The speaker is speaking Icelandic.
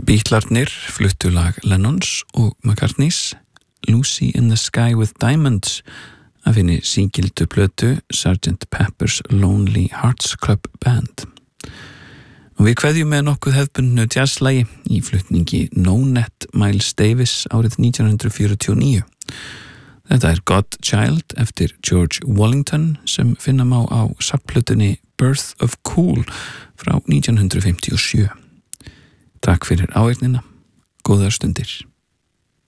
Beatlarnir fluttu lag Lennons og McCartneys Lucy in the Sky with Diamonds af henni sígildu plötu Sgt. Pepper's Lonely Hearts Club Band. Og við kveðjum með nokkuð hefðbundnu jazzlagi í flutningi No Net Miles Davis árið 1949. Þetta Godchild eftir George Wallington sem finna má á safnplötunni Birth of Cool frá 1957. Takk fyrir áheyrnina, góðar stundir.